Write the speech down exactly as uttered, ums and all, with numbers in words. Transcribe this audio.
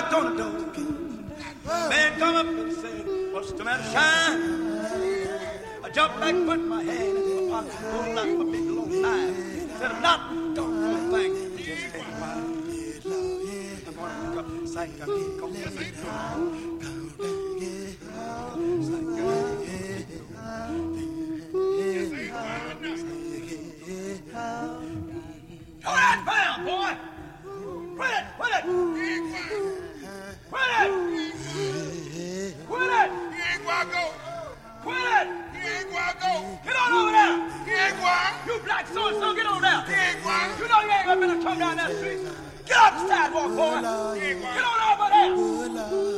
knocked on the door. Man come up and said, what's the matter, Shine? I jumped back, put my hand in my pocket, pulled out my big long knife. Said, I'm not doggone thing. Just take a while. I'm going to pick up the sack. I'm going to get Throw that pound, boy! Quit it! Quit it! Quit it! Quit it! He ain't gonna go. Quit it! He ain't gonna go. Get on over there! He ain't gonna. You black so-and-so, get on there! He ain't gonna. You know you ain't gonna be able to come down that street. Get off the sidewalk, boy! Get on over there!